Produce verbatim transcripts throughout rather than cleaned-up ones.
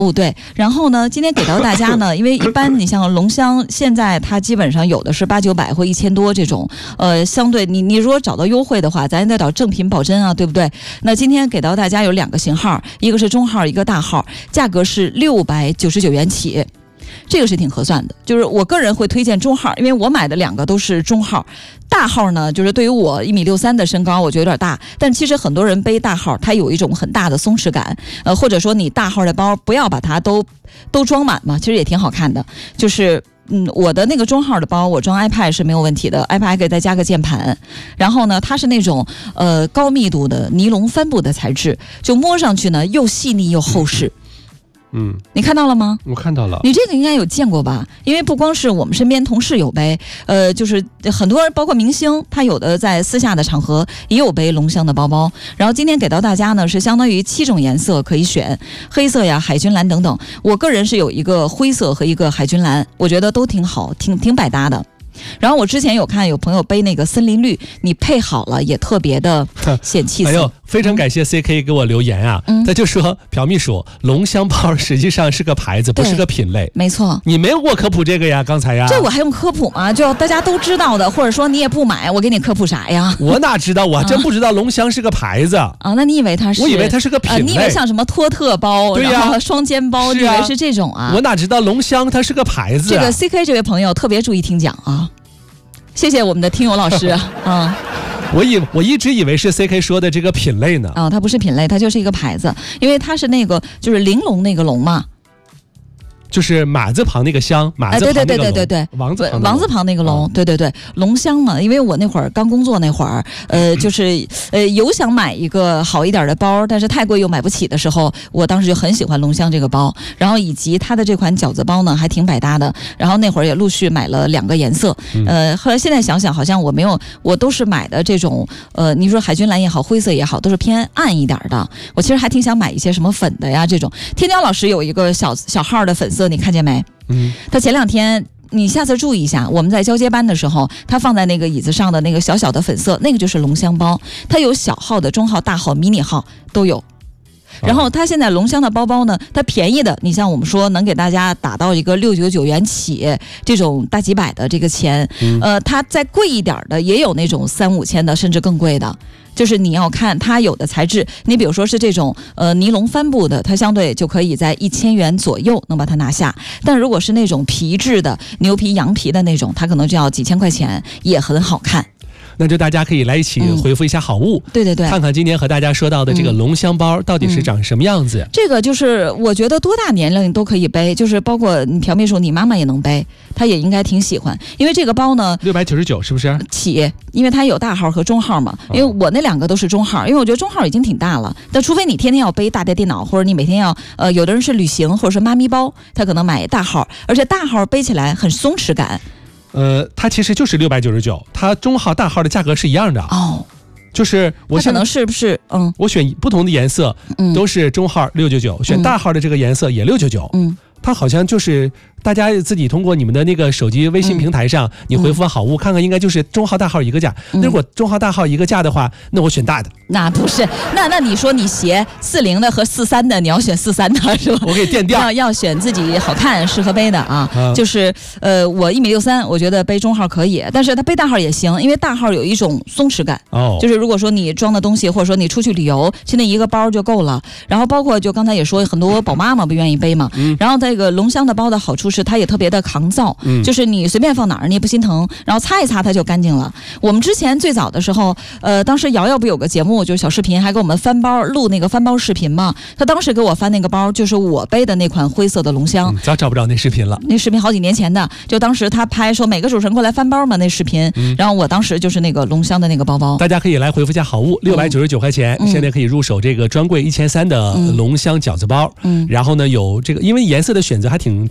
哦，对，然后呢，今天给到大家呢，因为一般你像龙香，现在它基本上有的是八九百或一千多这种，呃，相对你你如果找到优惠的话，咱也得找正品保真啊，对不对？那今天给到大家有两个型号，一个是中号，一个大号，价格是六百九十九元起。这个是挺合算的，就是我个人会推荐中号，因为我买的两个都是中号。大号呢，就是对于我一米六三的身高，我觉得有点大。但其实很多人背大号，它有一种很大的松弛感，呃，或者说你大号的包不要把它都都装满嘛，其实也挺好看的。就是嗯，我的那个中号的包，我装 iPad 是没有问题的 ，iPad 还可以再加个键盘。然后呢，它是那种呃高密度的尼龙帆布的材质，就摸上去呢又细腻又厚实。 嗯， 你看到了吗？ 我看到了。 你这个应该有见过吧？因为不光是我们身边同事有背，呃，就是很多包括明星，他有的在私下的场合也有背龙香的包包。然后今天给到大家呢，是相当于七种颜色可以选，黑色呀、海军蓝等等。我个人是有一个灰色和一个海军蓝，我觉得都挺好，挺挺百搭的。然后我之前有看有朋友背那个森林绿，你配好了也特别的显气色。 哎呦，非常感谢 C K 给我留言啊，嗯、他就说朴秘书，龙香包实际上是个牌子，不是个品类。 没错， 你没有给我科普这个呀，刚才呀。 这我还用科普吗？就大家都知道的，或者说你也不买，我给你科普啥呀？ 我哪知道，我还真不知道龙香是个牌子啊。 啊，那你以为它是？ 我以为它是个品类、呃。 你以为像什么托特包， 对呀、 然后双肩包，你以为是这种啊？ 我哪知道龙香它是个牌子、啊。 这个 C K 这位朋友特别注意听讲啊。谢谢我们的听友老师啊，嗯， 我以我一直以为是 C K 说的这个品类呢， 啊、哦，它不是品类，它就是一个牌子，因为它是那个就是玲珑那个龙嘛。 就是马字旁那个香，马字旁那个龙， 哎、对对对对对对， 王字旁王字旁那个龙，哦、对对对，龙香嘛。因为我那会儿刚工作那会儿，呃，就是呃有想买一个好一点的包，但是太贵又买不起的时候，我当时就很喜欢龙香这个包，然后以及它的这款饺子包呢，还挺百搭的。然后那会儿也陆续买了两个颜色，呃，后来现在想想，好像我没有，我都是买的这种，呃，你说海军蓝也好，灰色也好，都是偏暗一点的。我其实还挺想买一些什么粉的呀这种。天骄老师有一个小小号的粉色。你看见没？嗯，他前两天你下次注意一下，我们在交接班的时候，他放在那个椅子上的那个小小的粉色，那个就是龙香包，它有小号的、中号、大号、迷你号都有。然后它现在龙香的包包呢，它便宜的，你像我们说能给大家打到一个六九九元起这种大几百的这个钱，嗯、呃，它再贵一点的也有那种三五千的，甚至更贵的。就是你要看它有的材质，你比如说是这种呃尼龙帆布的，它相对就可以在一千元左右能把它拿下。但如果是那种皮质的牛皮、羊皮的那种，它可能就要几千块钱，也很好看。 那就大家可以来一起回复一下好物、 嗯、对对对， 看看今天和大家说到的这个龙香包到底是长什么样子、嗯嗯、这个就是我觉得多大年龄都可以背，就是包括你朴秘书你妈妈也能背，她也应该挺喜欢。因为这个包呢六百九十九是不是起，因为它有大号和中号嘛。因为我那两个都是中号，因为我觉得中号已经挺大了，但除非你天天要背大的电脑，或者你每天要呃有的人是旅行或者是妈咪包，他可能买大号，而且大号背起来很松弛感。 呃，它其实就是六百九十九，它中号、大号的价格是一样的哦。 就是我可能是不是嗯， 我选不同的颜色，嗯，都是中号六九九，选大号的这个颜色也六九九，嗯，它好像就是大家自己通过你们的那个手机微信平台上，嗯、你回复好物、嗯、看看，应该就是中号、大号一个价。嗯、如果中号、大号一个价的话，那我选大的。 那不是，那那你说你鞋四零的和四三的，你要选四三的是吧？ 我给垫调， 要要选自己好看、适合背的啊。啊就是呃，我一米六三，我觉得背中号可以，但是它背大号也行，因为大号有一种松弛感。哦，就是如果说你装的东西，或者说你出去旅游，其实那一个包就够了。然后包括就刚才也说，很多宝妈妈不愿意背嘛。嗯。然后这个龙香的包的好处是它也特别的抗造，嗯，就是你随便放哪儿你也不心疼，然后擦一擦它就干净了。我们之前最早的时候，呃，当时瑶瑶不有个节目就是小视频，还给我们翻包录那个翻包视频嘛。他当时给我翻那个包，就是我背的那款灰色的龙香。 嗯、早找不着那视频了， 那视频好几年前的，就当时他拍说每个主持人过来翻包嘛那视频，嗯、然后我当时就是那个龙香的那个包包。 大家可以来回复一下好物，六百九十九块钱、嗯，现在可以入手这个专柜一千三的龙香饺子包。嗯，然后呢有这个，因为颜色的选择还挺挺挺。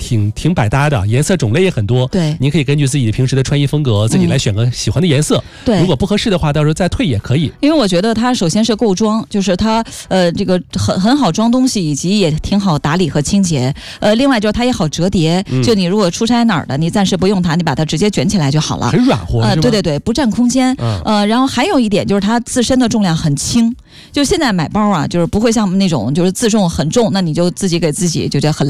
挺百搭的，颜色种类也很多。 对， 您可以根据自己的平时的穿衣风格，自己来选个喜欢的颜色。嗯、 对， 如果不合适的话，到时候再退也可以。 因为我觉得它首先是够装，就是它呃这个很很好装东西，以及也挺好打理和清洁。呃，另外就是它也好折叠，嗯、就你如果出差哪儿的，你暂时不用它，你把它直接卷起来就好了， 很软和。 呃，对对对，不占空间。嗯、呃，然后还有一点就是它自身的重量很轻，就现在买包啊，就是不会像那种就是自重很重，那你就自己给自己就觉得很